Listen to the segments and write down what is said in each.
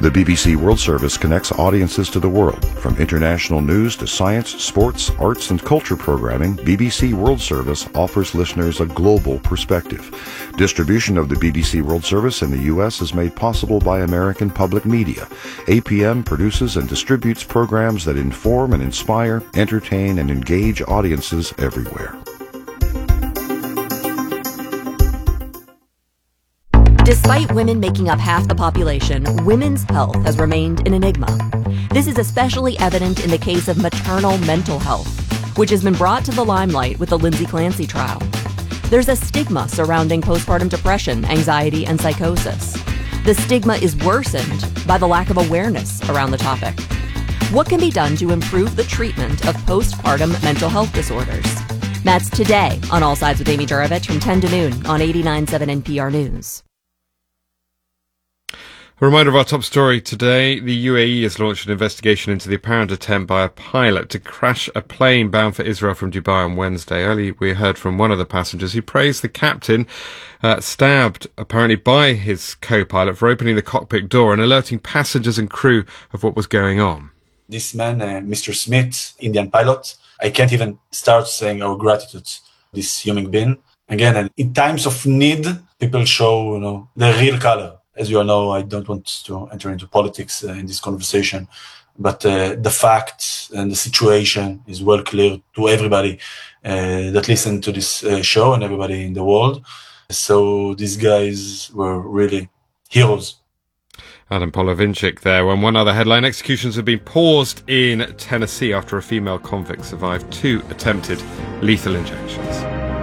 The BBC World Service connects audiences to the world. From international news to science, sports, arts, and culture programming, BBC World Service offers listeners a global perspective. Distribution of the BBC World Service in the U.S. is made possible by American Public Media. APM produces and distributes programs that inform and inspire, entertain, and engage audiences everywhere. Despite women making up half the population, women's health has remained an enigma. This is especially evident in the case of maternal mental health, which has been brought to the limelight with the Lindsay Clancy trial. There's a stigma surrounding postpartum depression, anxiety, and psychosis. The stigma is worsened by the lack of awareness around the topic. What can be done to improve the treatment of postpartum mental health disorders? That's today on All Sides with Amy Juravich from 10 to noon on 89.7 NPR News. A reminder of our top story today. The UAE has launched an investigation into the apparent attempt by a pilot to crash a plane bound for Israel from Dubai on Wednesday. Early, we heard from one of the passengers who praised the captain, stabbed apparently by his co-pilot for opening the cockpit door and alerting passengers and crew of what was going on. This man, Mr. Smith, Indian pilot, I can't even start saying our gratitude to this human being. Again, in times of need, people show, the real color. As you all know, I don't want to enter into politics in this conversation, but the facts and the situation is well clear to everybody that listen to this show and everybody in the world. So these guys were really heroes. Adam Polovinchik there. And one other headline: executions have been paused in Tennessee after a female convict survived 2 attempted lethal injections.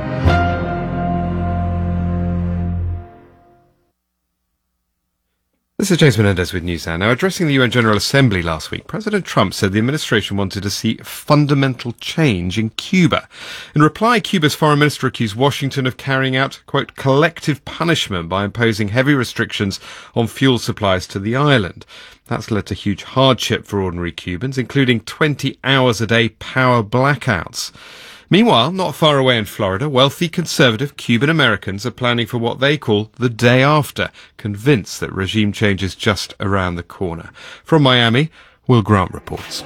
This is James Menendez with News Now. Addressing the UN General Assembly last week, President Trump said the administration wanted to see fundamental change in Cuba. In reply, Cuba's foreign minister accused Washington of carrying out, quote, collective punishment by imposing heavy restrictions on fuel supplies to the island. That's led to huge hardship for ordinary Cubans, including 20 hours a day power blackouts. Meanwhile, not far away in Florida, wealthy conservative Cuban Americans are planning for what they call the day after, convinced that regime change is just around the corner. From Miami, Will Grant reports.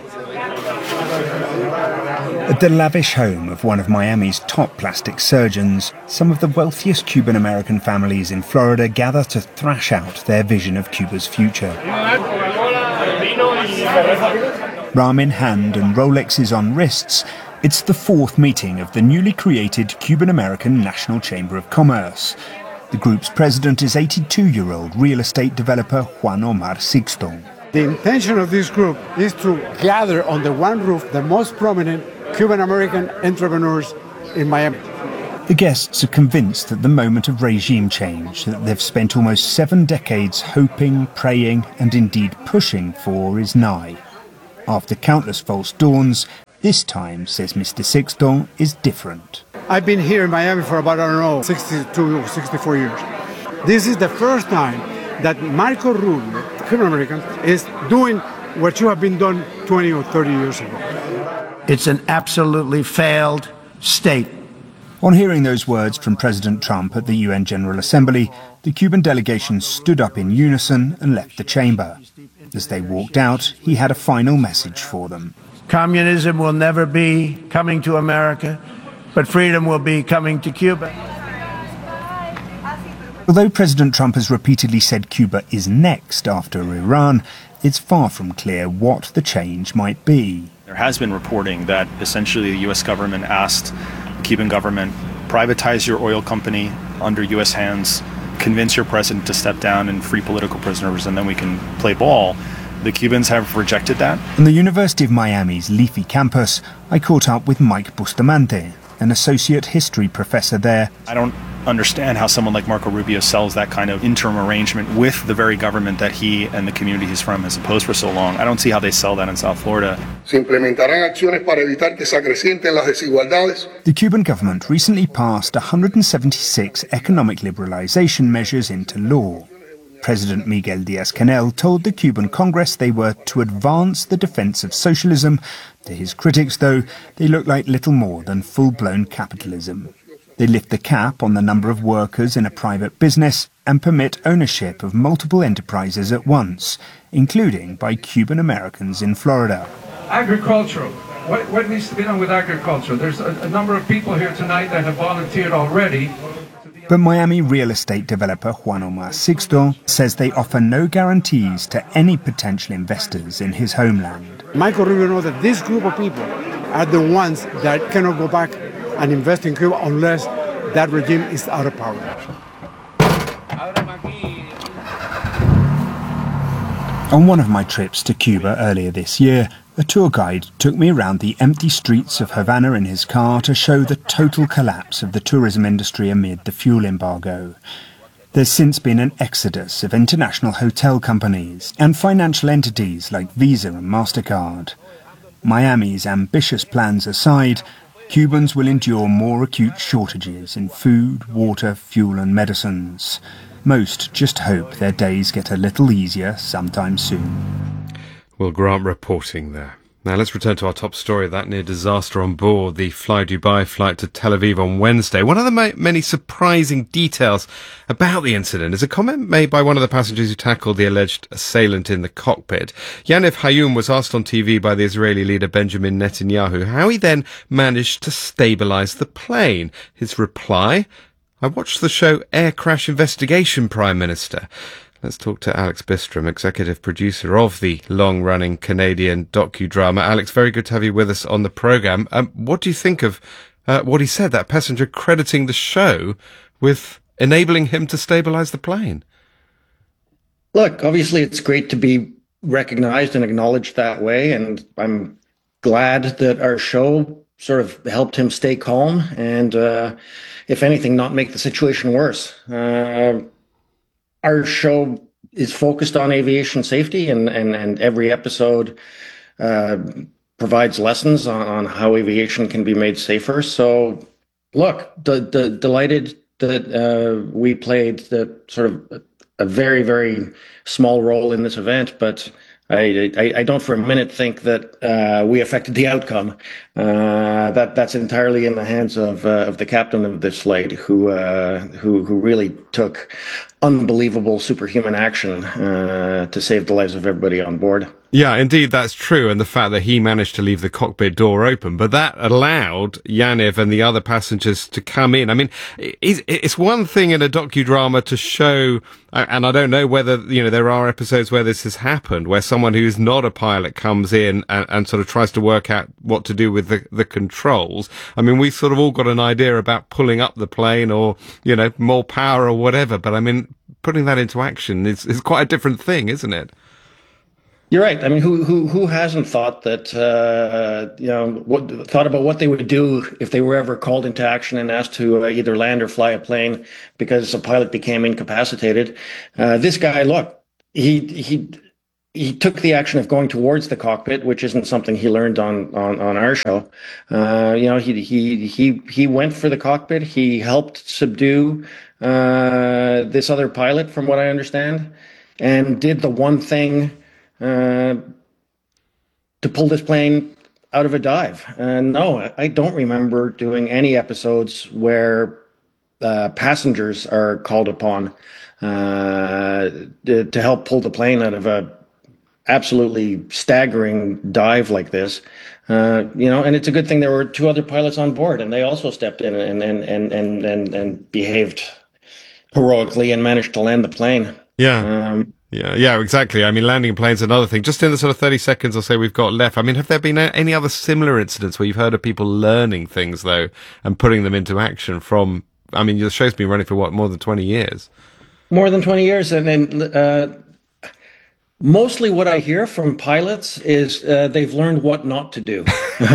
At the lavish home of one of Miami's top plastic surgeons, some of the wealthiest Cuban American families in Florida gather to thrash out their vision of Cuba's future. Rum in hand and Rolexes on wrists, it's the 4th meeting of the newly created Cuban-American National Chamber of Commerce. The group's president is 82-year-old real estate developer Juan Omar Sixto. The intention of this group is to gather under one roof the most prominent Cuban-American entrepreneurs in Miami. The guests are convinced that the moment of regime change that they've spent almost 7 decades hoping, praying, and indeed pushing for is nigh. After countless false dawns, this time, says Mr. Sixto, is different. I've been here in Miami for about, 62 or 64 years. This is the first time that Marco Rubio, Cuban American, is doing what you have been done 20 or 30 years ago. It's an absolutely failed state. On hearing those words from President Trump at the UN General Assembly, the Cuban delegation stood up in unison and left the chamber. As they walked out, he had a final message for them. Communism will never be coming to America, but freedom will be coming to Cuba. Although President Trump has repeatedly said Cuba is next after Iran, it's far from clear what the change might be. There has been reporting that essentially the U.S. government asked the Cuban government, privatize your oil company under U.S. hands, convince your president to step down and free political prisoners, and then we can play ball. The Cubans have rejected that. On the University of Miami's Leafy campus, I caught up with Mike Bustamante, an associate history professor there. I don't understand how someone like Marco Rubio sells that kind of interim arrangement with the very government that he and the community he's from has opposed for so long. I don't see how they sell that in South Florida. The Cuban government recently passed 176 economic liberalization measures into law. President Miguel Díaz-Canel told the Cuban Congress they were to advance the defense of socialism. To his critics, though, they look like little more than full-blown capitalism. They lift the cap on the number of workers in a private business and permit ownership of multiple enterprises at once, including by Cuban Americans in Florida. Agricultural. What needs to be done with agriculture? There's a number of people here tonight that have volunteered already. But Miami real estate developer Juan Omar Sixto says they offer no guarantees to any potential investors in his homeland. Michael Rubio knows that this group of people are the ones that cannot go back and invest in Cuba unless that regime is out of power. On one of my trips to Cuba earlier this year, a tour guide took me around the empty streets of Havana in his car to show the total collapse of the tourism industry amid the fuel embargo. There's since been an exodus of international hotel companies and financial entities like Visa and MasterCard. Miami's ambitious plans aside, Cubans will endure more acute shortages in food, water, fuel and medicines. Most just hope their days get a little easier sometime soon. Will Grant reporting there. Now let's return to our top story, that near disaster on board the Fly Dubai flight to Tel Aviv on Wednesday. One of the many surprising details about the incident is a comment made by one of the passengers who tackled the alleged assailant in the cockpit. Yaniv Hayum was asked on TV by the Israeli leader Benjamin Netanyahu how he then managed to stabilise the plane. His reply: "I watched the show Air Crash Investigation, Prime Minister." Let's talk to Alex Bistrom, executive producer of the long-running Canadian docudrama. Alex, very good to have you with us on the programme. What do you think of what he said, that passenger crediting the show with enabling him to stabilise the plane? Look, obviously it's great to be recognised and acknowledged that way, and I'm glad that our show sort of helped him stay calm and, if anything, not make the situation worse. Our show is focused on aviation safety, and every episode provides lessons on how aviation can be made safer. So, look, delighted that we played the sort of a very, very small role in this event, but I don't for a minute think that we affected the outcome. That's entirely in the hands of the captain of this flight, who really took unbelievable superhuman action to save the lives of everybody on board. Yeah, indeed, that's true. And the fact that he managed to leave the cockpit door open, but that allowed Yaniv and the other passengers to come in. I mean, it's one thing in a docudrama to show, and I don't know whether, there are episodes where this has happened, where someone who's not a pilot comes in and sort of tries to work out what to do with the controls. I mean, we've sort of all got an idea about pulling up the plane or, more power or whatever. But I mean, putting that into action is quite a different thing, isn't it? You're right. I mean, who hasn't thought that, thought about what they would do if they were ever called into action and asked to either land or fly a plane because a pilot became incapacitated? This guy, look, he took the action of going towards the cockpit, which isn't something he learned on our show. He went for the cockpit. He helped subdue this other pilot, from what I understand, and did the one thing to pull this plane out of a dive. No, I don't remember doing any episodes where passengers are called upon to help pull the plane out of a absolutely staggering dive like this. And it's a good thing there were two other pilots on board, and they also stepped in and behaved heroically and managed to land the plane. Yeah. Yeah, exactly. I mean, landing a plane's another thing. Just in the sort of 30 seconds or so we've got left, I mean, have there been any other similar incidents where you've heard of people learning things, though, and putting them into action from, I mean, the show's been running for, more than 20 years? More than 20 years. And then mostly what I hear from pilots is they've learned what not to do.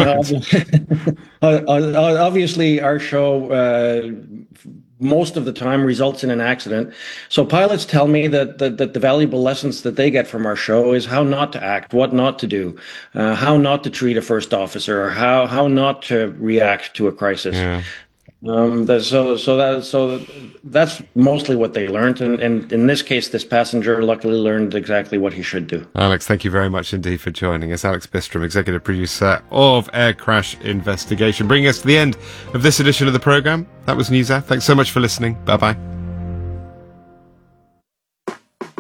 Obviously, our show most of the time results in an accident. So pilots tell me that the valuable lessons that they get from our show is how not to act, what not to do, how not to treat a first officer, or how not to react to a crisis. Yeah. So that's mostly what they learned, and in this case, this passenger luckily learned exactly what he should do. Alex, thank you very much indeed for joining us. Alex Bistrom, executive producer of Air Crash Investigation, bringing us to the end of this edition of the programme. That was Newsat. Thanks so much for listening. Bye bye.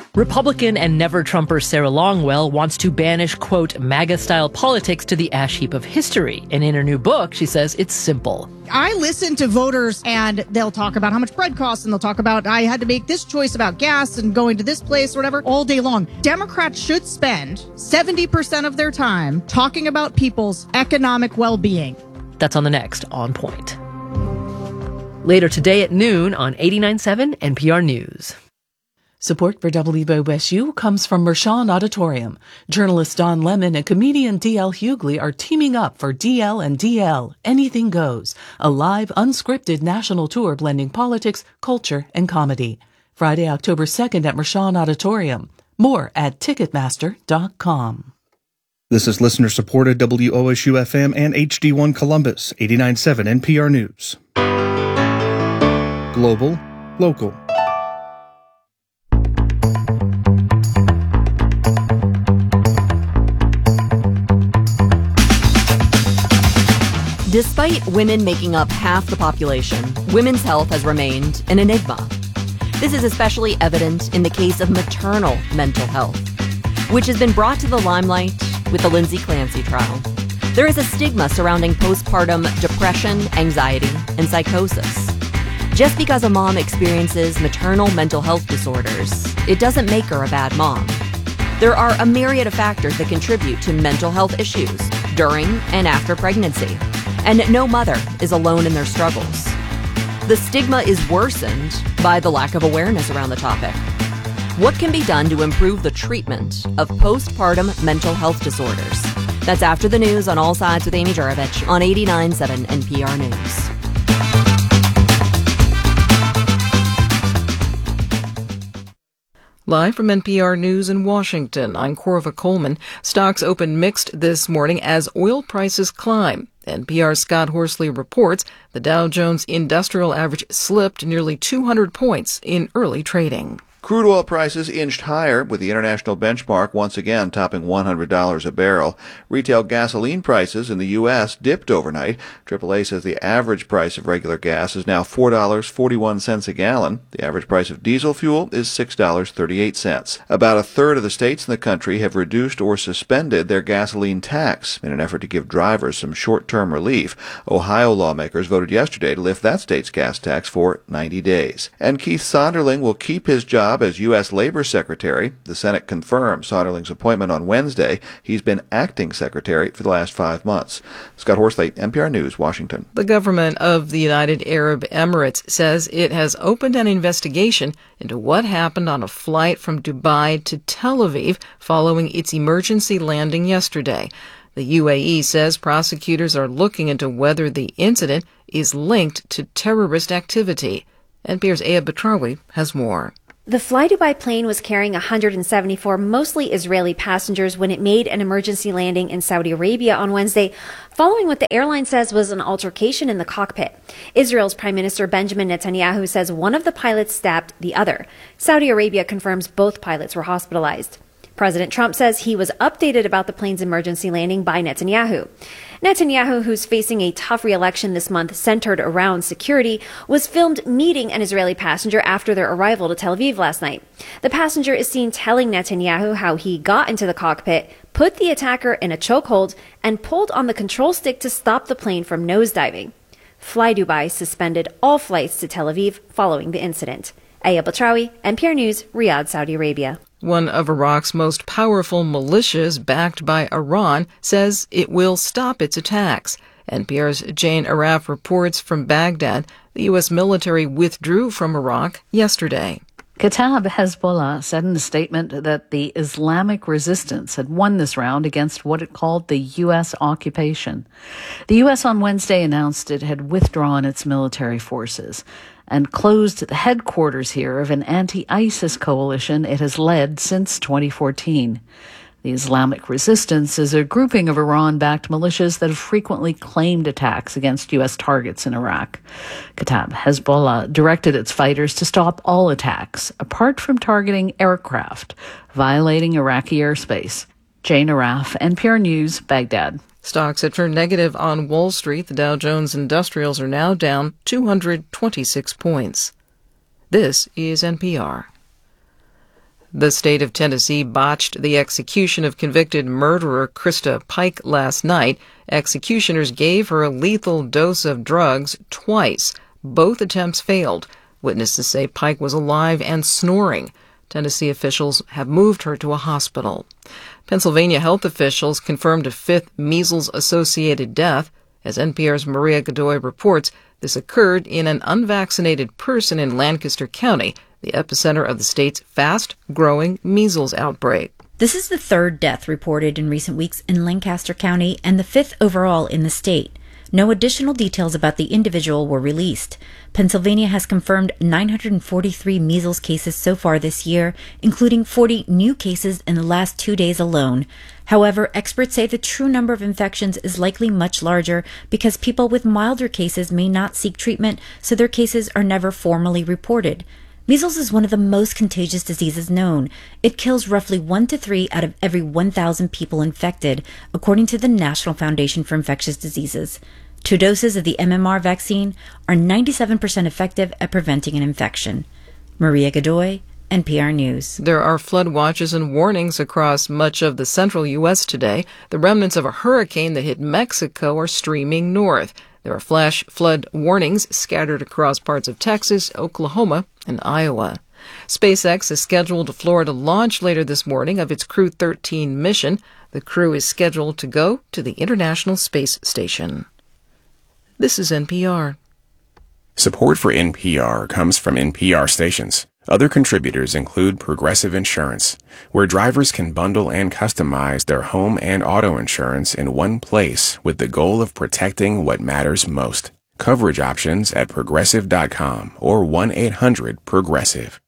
Republican and never-Trumper Sarah Longwell wants to banish, quote, MAGA-style politics to the ash heap of history. And in her new book, she says it's simple. I listen to voters and they'll talk about how much bread costs and they'll talk about I had to make this choice about gas and going to this place or whatever all day long. Democrats should spend 70% of their time talking about people's economic well-being. That's on the next On Point. Later today at noon on 89.7 NPR News. Support for WOSU comes from Mershon Auditorium. Journalist Don Lemon and comedian D.L. Hughley are teaming up for DL and DL, Anything Goes, a live, unscripted national tour blending politics, culture, and comedy. Friday, October 2nd at Mershon Auditorium. More at Ticketmaster.com. This is listener-supported WOSU-FM and HD1 Columbus, 89.7 NPR News. Global, local. Despite women making up half the population, women's health has remained an enigma. This is especially evident in the case of maternal mental health, which has been brought to the limelight with the Lindsay Clancy trial. There is a stigma surrounding postpartum depression, anxiety, and psychosis. Just because a mom experiences maternal mental health disorders, it doesn't make her a bad mom. There are a myriad of factors that contribute to mental health issues during and after pregnancy, and no mother is alone in their struggles. The stigma is worsened by the lack of awareness around the topic. What can be done to improve the treatment of postpartum mental health disorders? That's after the news on All Sides with Amy Juravich on 89.7 NPR News. Live from NPR News in Washington, I'm Corva Coleman. Stocks opened mixed this morning as oil prices climb. NPR's Scott Horsley reports the Dow Jones Industrial Average slipped nearly 200 points in early trading. Crude oil prices inched higher, with the international benchmark once again topping $100 a barrel. Retail gasoline prices in the U.S. dipped overnight. AAA says the average price of regular gas is now $4.41 a gallon. The average price of diesel fuel is $6.38. About a third of the states in the country have reduced or suspended their gasoline tax in an effort to give drivers some short-term relief. Ohio lawmakers voted yesterday to lift that state's gas tax for 90 days. And Keith Sonderling will keep his job as U.S. Labor Secretary. The Senate confirmed Sonderling's appointment on Wednesday. He's been acting secretary for the last 5 months. Scott Horsley, NPR News, Washington. The government of the United Arab Emirates says it has opened an investigation into what happened on a flight from Dubai to Tel Aviv following its emergency landing yesterday. The UAE says prosecutors are looking into whether the incident is linked to terrorist activity. NPR's Aya Batrawi has more. The Fly Dubai plane was carrying 174 mostly Israeli passengers when it made an emergency landing in Saudi Arabia on Wednesday, following what the airline says was an altercation in the cockpit. Israel's Prime Minister Benjamin Netanyahu says one of the pilots stabbed the other. Saudi Arabia confirms both pilots were hospitalized. President Trump says he was updated about the plane's emergency landing by Netanyahu. Netanyahu, who's facing a tough re-election this month centered around security, was filmed meeting an Israeli passenger after their arrival to Tel Aviv last night. The passenger is seen telling Netanyahu how he got into the cockpit, put the attacker in a chokehold, and pulled on the control stick to stop the plane from nosediving. Fly Dubai suspended all flights to Tel Aviv following the incident. Aya Batrawi, NPR News, Riyadh, Saudi Arabia. One of Iraq's most powerful militias, backed by Iran, says it will stop its attacks. NPR's Jane Araf reports from Baghdad. The U.S. military withdrew from Iraq yesterday. Kataib Hezbollah said in a statement that the Islamic resistance had won this round against what it called the U.S. occupation. The U.S. on Wednesday announced it had withdrawn its military forces and closed the headquarters here of an anti-ISIS coalition it has led since 2014. The Islamic Resistance is a grouping of Iran-backed militias that have frequently claimed attacks against U.S. targets in Iraq. Kataib Hezbollah directed its fighters to stop all attacks, apart from targeting aircraft, violating Iraqi airspace. Jane Araf, NPR News, Baghdad. Stocks have turned negative on Wall Street. The Dow Jones Industrials are now down 226 points. This is NPR. The state of Tennessee botched the execution of convicted murderer Krista Pike last night. Executioners gave her a lethal dose of drugs twice. Both attempts failed. Witnesses say Pike was alive and snoring. Tennessee officials have moved her to a hospital. Pennsylvania health officials confirmed a fifth measles-associated death. As NPR's Maria Godoy reports, this occurred in an unvaccinated person in Lancaster County, the epicenter of the state's fast-growing measles outbreak. This is the third death reported in recent weeks in Lancaster County and the fifth overall in the state. No additional details about the individual were released. Pennsylvania has confirmed 943 measles cases so far this year, including 40 new cases in the last 2 days alone. However, experts say the true number of infections is likely much larger because people with milder cases may not seek treatment, so their cases are never formally reported. Measles is one of the most contagious diseases known. It kills roughly 1 to 3 out of every 1,000 people infected, according to the National Foundation for Infectious Diseases. 2 doses of the MMR vaccine are 97% effective at preventing an infection. Maria Godoy, NPR News. There are flood watches and warnings across much of the central U.S. today. The remnants of a hurricane that hit Mexico are streaming north. There are flash flood warnings scattered across parts of Texas, Oklahoma, and Iowa. SpaceX is scheduled to Florida launch later this morning of its Crew 13 mission. The crew is scheduled to go to the International Space Station. This is NPR. Support for NPR comes from NPR stations. Other contributors include Progressive Insurance, where drivers can bundle and customize their home and auto insurance in one place with the goal of protecting what matters most. Coverage options at Progressive.com or 1-800-PROGRESSIVE.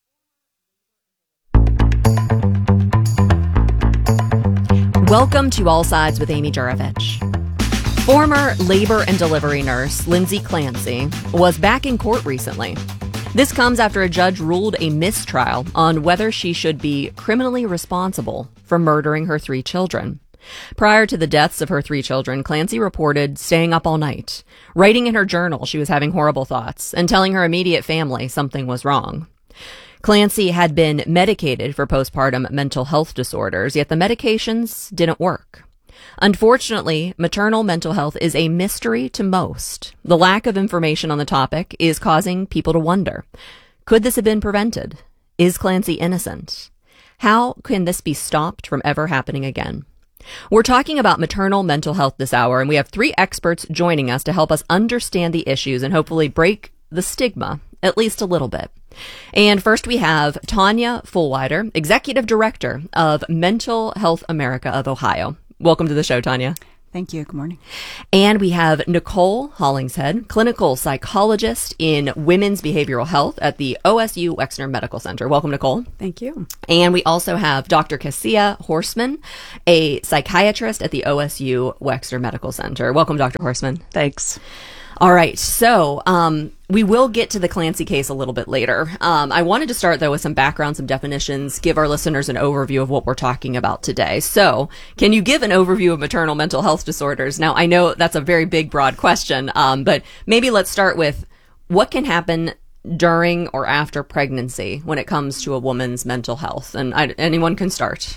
Welcome to All Sides with Amy Juravich. Former labor and delivery nurse Lindsay Clancy was back in court recently. This comes after a judge ruled a mistrial on whether she should be criminally responsible for murdering her 3 children. Prior to the deaths of her 3 children, Clancy reported staying up all night, writing in her journal she was having horrible thoughts, and telling her immediate family something was wrong. Clancy had been medicated for postpartum mental health disorders, yet the medications didn't work. Unfortunately, maternal mental health is a mystery to most. The lack of information on the topic is causing people to wonder, could this have been prevented? Is Clancy innocent? How can this be stopped from ever happening again? We're talking about maternal mental health this hour, and we have 3 experts joining us to help us understand the issues and hopefully break the stigma, at least a little bit. And first we have Tanya Fullwider, Executive Director of Mental Health America of Ohio. Welcome to the show, Tanya. Thank you. Good morning. And we have Nicole Hollingshead, clinical psychologist in women's behavioral health at the OSU Wexner Medical Center. Welcome, Nicole. Thank you. And we also have Dr. Cassia Horstman, a psychiatrist at the OSU Wexner Medical Center. Welcome, Dr. Horstman. Thanks. All right. So, we will get to the Clancy case a little bit later. I wanted to start, though, with some background, some definitions, give our listeners an overview of what we're talking about today. So, can you give an overview of maternal mental health disorders? Now, I know that's a very big, broad question, but maybe let's start with what can happen during or after pregnancy when it comes to a woman's mental health? And anyone can start.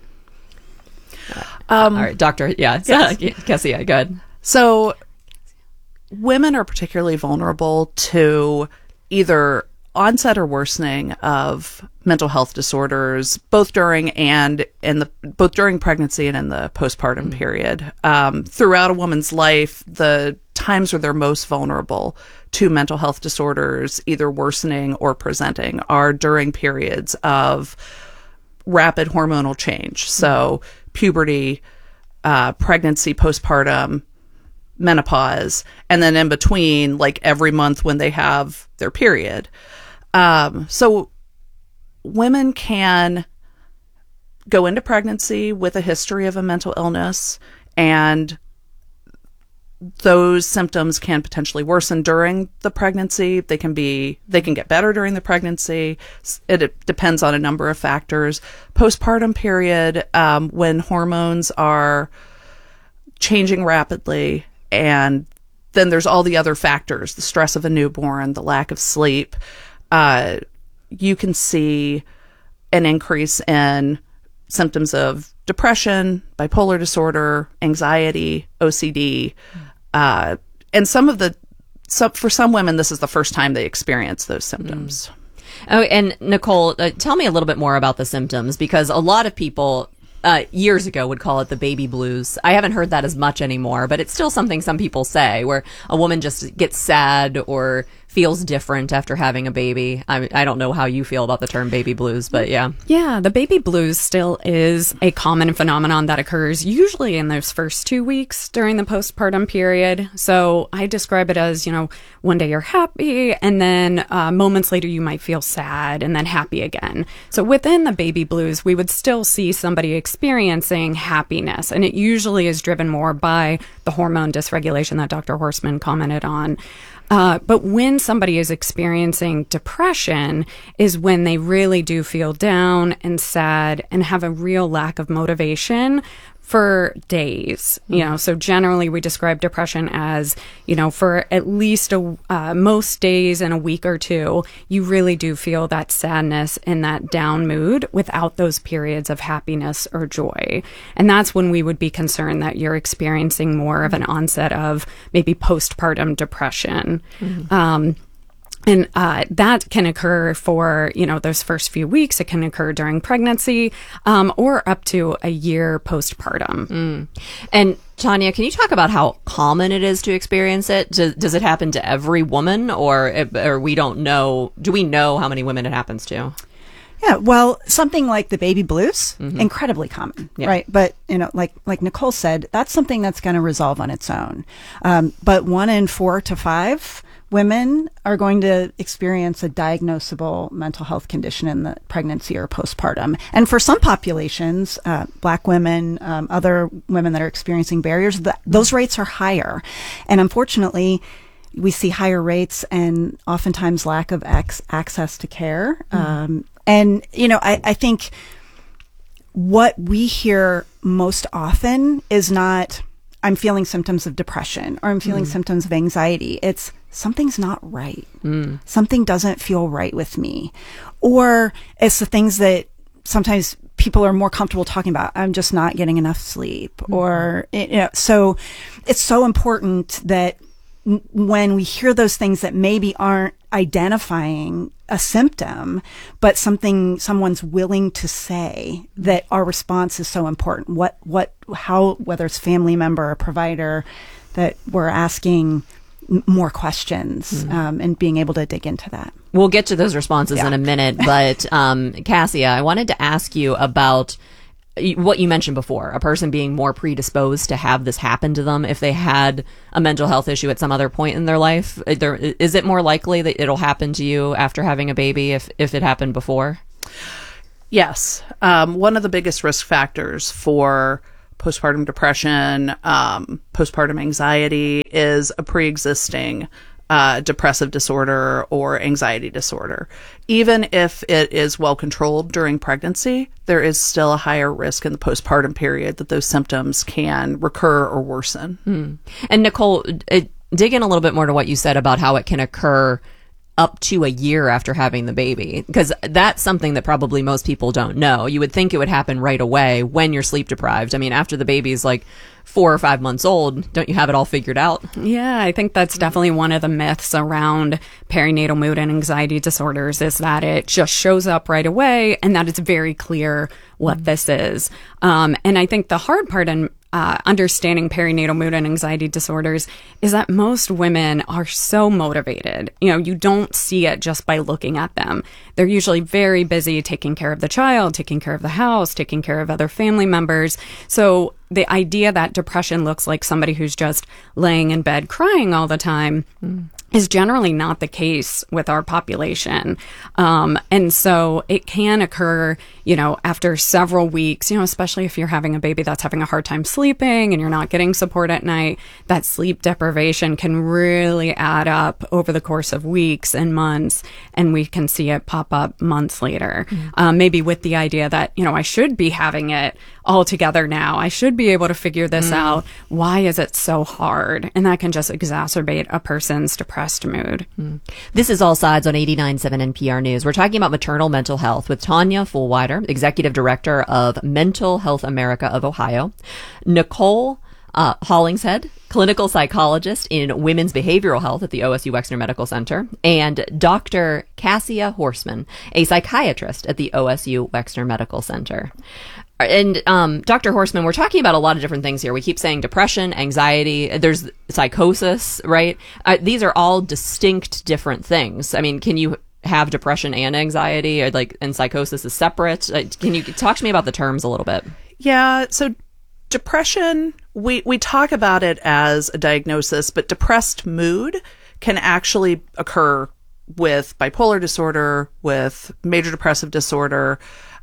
All right, Doctor. Yeah. Yes. Cassia, go ahead. So, women are particularly vulnerable to either onset or worsening of mental health disorders, both during pregnancy and in the postpartum period. Throughout a woman's life, the times where they're most vulnerable to mental health disorders, either worsening or presenting, are during periods of rapid hormonal change. So puberty, pregnancy, postpartum, menopause, and then in between, like every month when they have their period. So women can go into pregnancy with a history of a mental illness, and those symptoms can potentially worsen during the pregnancy. They can get better during the pregnancy. It depends on a number of factors. Postpartum period, when hormones are changing rapidly, and then there's all the other factors, the stress of a newborn, the lack of sleep. You can see an increase in symptoms of depression, bipolar disorder, anxiety, OCD, and for some women, this is the first time they experience those symptoms. Oh, and Nicole, tell me a little bit more about the symptoms, because a lot of people years ago would call it the baby blues. I haven't heard that as much anymore, but it's still something some people say, where a woman just gets sad or feels different after having a baby. I don't know how you feel about the term baby blues, but yeah. Yeah, the baby blues still is a common phenomenon that occurs usually in those first 2 weeks during the postpartum period. So I describe it as, one day you're happy, and then moments later you might feel sad and then happy again. So within the baby blues, we would still see somebody experiencing happiness, and it usually is driven more by the hormone dysregulation that Dr. Horstman commented on. But when somebody is experiencing depression is when they really do feel down and sad and have a real lack of motivation for days. So generally we describe depression as, for at least most days in a week or two, you really do feel that sadness and that down mood without those periods of happiness or joy. And that's when we would be concerned that you're experiencing more of an onset of maybe postpartum depression. And that can occur for, those first few weeks. It can occur during pregnancy, or up to a year postpartum. And Tanya, can you talk about how common it is to experience it? Does it happen to every woman, or we don't know? Do we know how many women it happens to? Yeah, well, something like the baby blues, incredibly common, right? But, like Nicole said, that's something that's going to resolve on its own. But 1 in 4 to 5 women are going to experience a diagnosable mental health condition in the pregnancy or postpartum. And for some populations, Black women, other women that are experiencing barriers, those rates are higher. And unfortunately, we see higher rates and oftentimes lack of access to care. And, I think what we hear most often is not, I'm feeling symptoms of depression or I'm feeling symptoms of anxiety. It's something's not right. Something doesn't feel right with me. Or it's the things that sometimes people are more comfortable talking about. I'm just not getting enough sleep. Or, so it's so important that when we hear those things that maybe aren't identifying a symptom, but someone's willing to say, that our response is so important. How, whether it's family member or provider, that we're asking more questions, and being able to dig into that. We'll get to those responses in a minute, but Cassia, I wanted to ask you about what you mentioned before, a person being more predisposed to have this happen to them if they had a mental health issue at some other point in their life. Is it more likely that it'll happen to you after having a baby if it happened before? Yes. One of the biggest risk factors for postpartum depression, postpartum anxiety is a pre-existing depressive disorder or anxiety disorder. Even if it is well controlled during pregnancy, there is still a higher risk in the postpartum period that those symptoms can recur or worsen. And Nicole, dig in a little bit more to what you said about how it can occur up to a year after having the baby, because that's something that probably most people don't know. You would think it would happen right away when you're sleep deprived. I mean, after the baby's like 4 or 5 months old, don't you have it all figured out? Yeah, I think that's definitely one of the myths around perinatal mood and anxiety disorders, is that it just shows up right away and that it's very clear what this is. And I think the hard part in understanding perinatal mood and anxiety disorders is that most women are so motivated. You don't see it just by looking at them. They're usually very busy taking care of the child, taking care of the house, taking care of other family members. So the idea that depression looks like somebody who's just laying in bed crying all the time is generally not the case with our population. And so it can occur, after several weeks, especially if you're having a baby that's having a hard time sleeping and you're not getting support at night. That sleep deprivation can really add up over the course of weeks and months, and we can see it pop up months later. Maybe with the idea that, I should be having it all together now. I should be able to figure this out. Why is it so hard? And that can just exacerbate a person's depression depressed mood. This is All Sides on 89.7 NPR News. We're talking about maternal mental health with Tanya Fullwider, Executive Director of Mental Health America of Ohio, Nicole Hollingshead, clinical psychologist in women's behavioral health at the OSU Wexner Medical Center, and Dr. Cassia Horseman, a psychiatrist at the OSU Wexner Medical Center. And Dr. Horseman, we're talking about a lot of different things here. We keep saying depression, anxiety, there's psychosis, right? These are all distinct different things. I mean, can you have depression and anxiety, or and psychosis is separate? Can you talk to me about the terms a little bit? Yeah, so depression, we talk about it as a diagnosis, but depressed mood can actually occur with bipolar disorder, with major depressive disorder.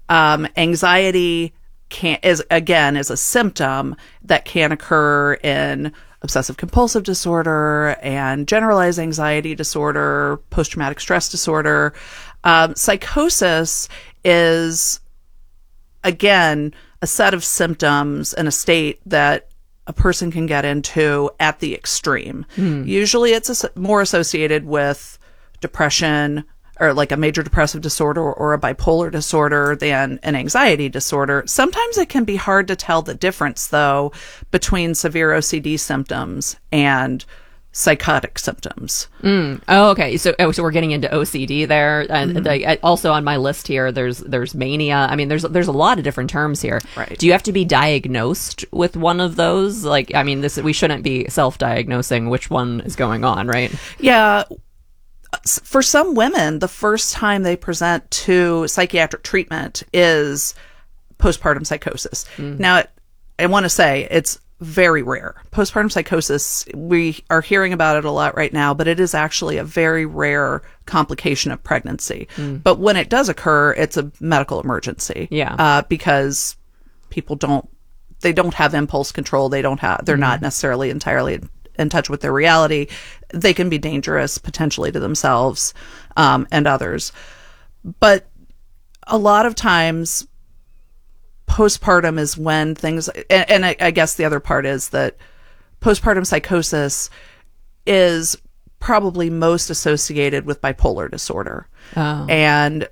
Anxiety is a symptom that can occur in obsessive compulsive disorder and generalized anxiety disorder, post-traumatic stress disorder. Psychosis is, again, a set of symptoms and a state that a person can get into at the extreme. Usually it's more associated with depression or like a major depressive disorder or a bipolar disorder than an anxiety disorder. Sometimes it can be hard to tell the difference, though, between severe OCD symptoms and psychotic symptoms. Oh, okay. So we're getting into OCD there, and also on my list here, there's mania. I mean, there's a lot of different terms here. Right. Do you have to be diagnosed with one of those? We shouldn't be self-diagnosing which one is going on, right? Yeah. For some women, the first time they present to psychiatric treatment is postpartum psychosis. Now, I want to say it's very rare. Postpartum psychosis, we are hearing about it a lot right now, but it is actually a very rare complication of pregnancy. But when it does occur, it's a medical emergency. Yeah. Because people don't have impulse control. They're not necessarily entirely in touch with their reality. They can be dangerous potentially to themselves, and others. But a lot of times, postpartum is when things, and I guess the other part is that postpartum psychosis is probably most associated with bipolar disorder. Oh. And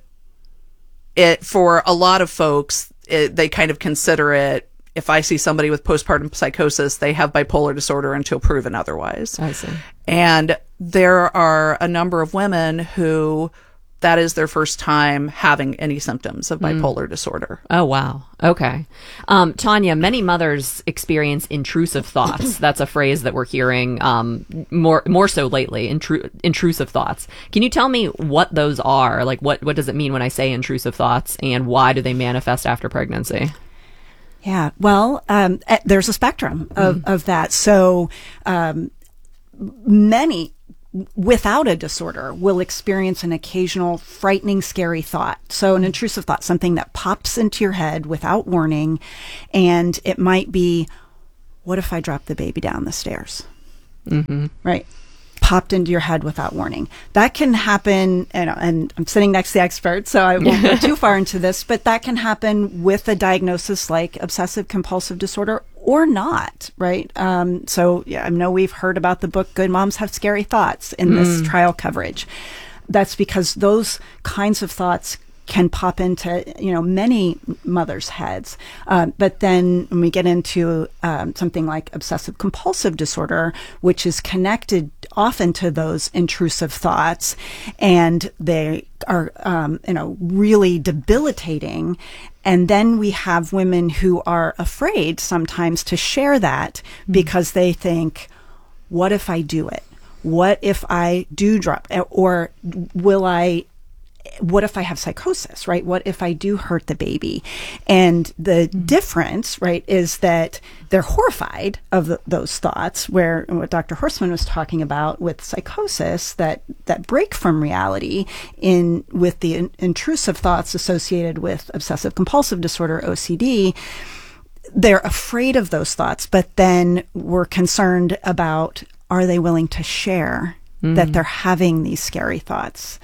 for a lot of folks, they kind of consider it, if I see somebody with postpartum psychosis, they have bipolar disorder until proven otherwise. I see. And there are a number of women who that is their first time having any symptoms of bipolar disorder. Oh, wow. Okay. Tanya, many mothers experience intrusive thoughts. That's a phrase that we're hearing more so lately, intrusive thoughts. Can you tell me what those are? Like, what does it mean when I say intrusive thoughts, and why do they manifest after pregnancy? Yeah, well, there's a spectrum of that. So many without a disorder will experience an occasional frightening, scary thought. So an intrusive thought, something that pops into your head without warning. And it might be, what if I drop the baby down the stairs? Right. Popped into your head without warning. That can happen, and I'm sitting next to the expert, so I won't go too far into this, but that can happen with a diagnosis like obsessive compulsive disorder or not, right? So yeah, I know we've heard about the book Good Moms Have Scary Thoughts in this trial coverage. That's because those kinds of thoughts can pop into, many mothers' heads. But then when we get into something like obsessive compulsive disorder, which is connected often to those intrusive thoughts, and they are, really debilitating. And then we have women who are afraid sometimes to share that because they think, what if I do it? What if I do drop? Or what if I have psychosis, right? What if I do hurt the baby? And the difference, right, is that they're horrified of those thoughts, where what Dr. Horseman was talking about with psychosis, that break from reality with the intrusive thoughts associated with obsessive compulsive disorder, OCD. They're afraid of those thoughts, but then we're concerned about, are they willing to share that they're having these scary thoughts?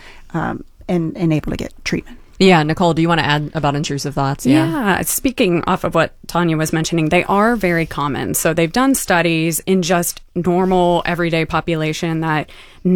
And able to get treatment. Yeah, Nicole, do you want to add about intrusive thoughts? Yeah, speaking off of what Tanya was mentioning, they are very common. So they've done studies in just normal everyday population that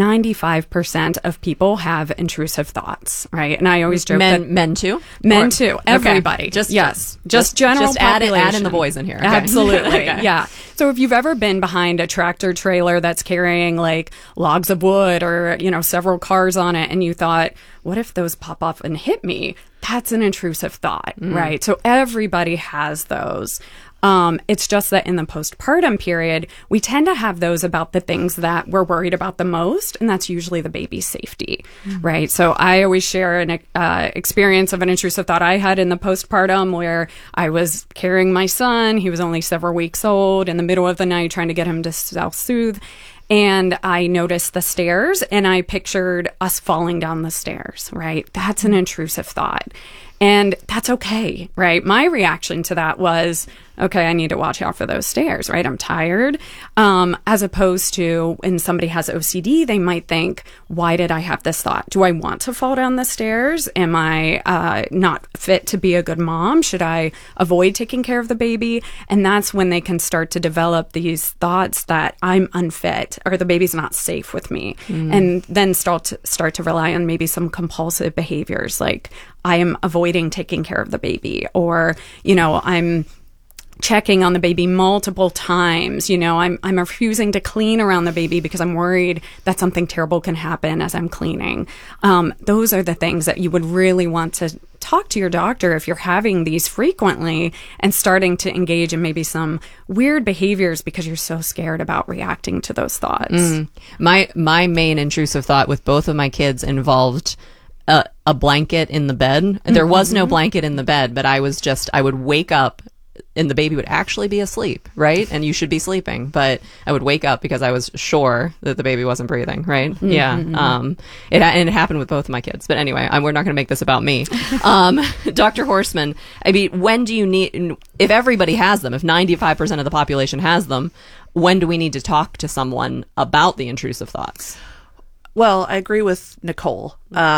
95% of people have intrusive thoughts, right? And I always joke that men too, everybody. Okay. Just general population. Add in the boys in here. Okay. Absolutely. Okay. Yeah. So if you've ever been behind a tractor trailer that's carrying like logs of wood or, several cars on it, and you thought, what if those pop off and hit me? That's an intrusive thought, right? So everybody has those. It's just that in the postpartum period, we tend to have those about the things that we're worried about the most, and that's usually the baby's safety, right? So I always share an experience of an intrusive thought I had in the postpartum where I was carrying my son. He was only several weeks old, in the middle of the night trying to get him to self-soothe. And I noticed the stairs and I pictured us falling down the stairs, right? That's an intrusive thought. And that's okay, right? My reaction to that was, okay, I need to watch out for those stairs, right? I'm tired. As opposed to when somebody has OCD, they might think, why did I have this thought? Do I want to fall down the stairs? Am I not fit to be a good mom? Should I avoid taking care of the baby? And that's when they can start to develop these thoughts that I'm unfit or the baby's not safe with me. And then start to rely on maybe some compulsive behaviors like I am avoiding taking care of the baby, or, I'm checking on the baby multiple times. I'm refusing to clean around the baby because I'm worried that something terrible can happen as I'm cleaning. Those are the things that you would really want to talk to your doctor if you're having these frequently and starting to engage in maybe some weird behaviors because you're so scared about reacting to those thoughts. My main intrusive thought with both of my kids involved a blanket in the bed. There was no blanket in the bed, but I would wake up and the baby would actually be asleep, right? And you should be sleeping, but I would wake up because I was sure that the baby wasn't breathing, right? Yeah. It happened with both of my kids. But anyway, we're not going to make this about me. Dr. Horstman, when do you need, if everybody has them, if 95% of the population has them, when do we need to talk to someone about the intrusive thoughts? Well, I agree with Nicole.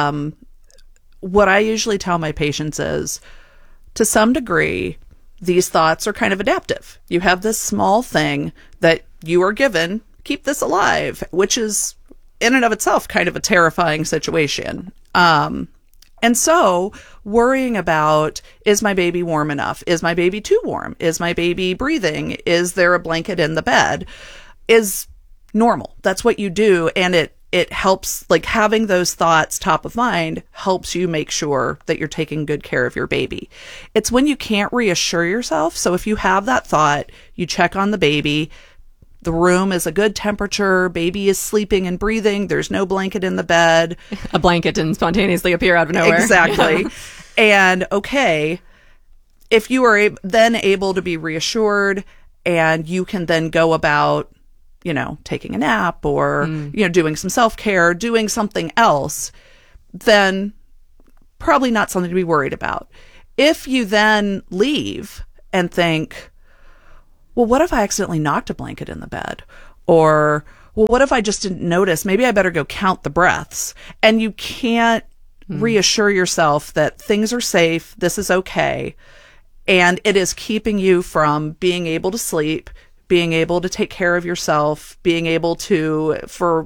What I usually tell my patients is, to some degree, these thoughts are kind of adaptive. You have this small thing that you are given, keep this alive, which is in and of itself kind of a terrifying situation. And so worrying about, is my baby warm enough? Is my baby too warm? Is my baby breathing? Is there a blanket in the bed? Is normal. That's what you do. And it helps, like having those thoughts top of mind helps you make sure that you're taking good care of your baby. It's when you can't reassure yourself. So if you have that thought, you check on the baby, the room is a good temperature, baby is sleeping and breathing, there's no blanket in the bed. A blanket didn't spontaneously appear out of nowhere. Exactly. And okay, if you are then able to be reassured and you can then go about taking a nap or, doing some self-care, doing something else, then probably not something to be worried about. If you then leave and think, well, what if I accidentally knocked a blanket in the bed? Or, well, what if I just didn't notice? Maybe I better go count the breaths. And you can't reassure yourself that things are safe, this is okay, and it is keeping you from being able to sleep, being able to take care of yourself, being able to, for,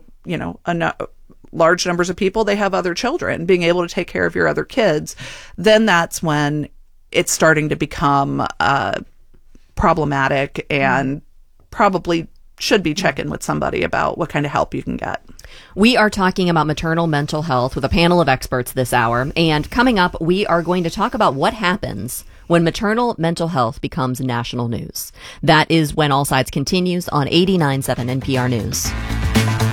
large numbers of people, they have other children, being able to take care of your other kids, then that's when it's starting to become problematic and probably should be checking with somebody about what kind of help you can get. We are talking about maternal mental health with a panel of experts this hour. And coming up, we are going to talk about what happens when maternal mental health becomes national news. That is when All Sides continues on 89.7 NPR News.